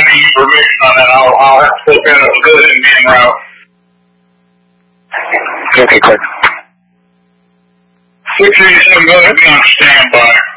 any information on that. I'll have to look at it. Go ahead and be en route. Okay, good. 687, go ahead and be on standby.